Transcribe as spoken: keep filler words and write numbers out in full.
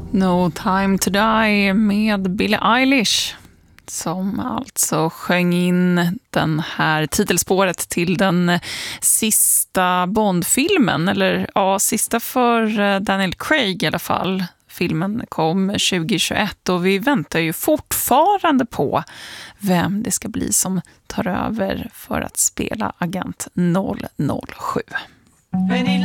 No Time to Die med Billie Eilish, som alltså sjöng in den här titelspåret till den sista Bond-filmen, eller ja, sista för Daniel Craig i alla fall. Filmen kom tjugohundratjugoett och vi väntar ju fortfarande på vem det ska bli som tar över för att spela Agent noll noll sju. Penny